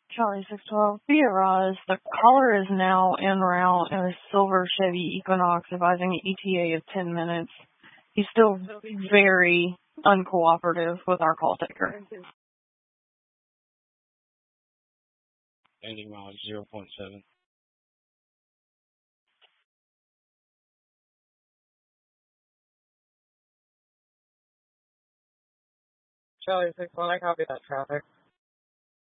Charlie 612, be advised, the caller is now en route in a silver Chevy Equinox advising an ETA of 10 minutes. He's still very uncooperative with our call taker. Ending mileage 0.7. Charlie 612, I copy that traffic.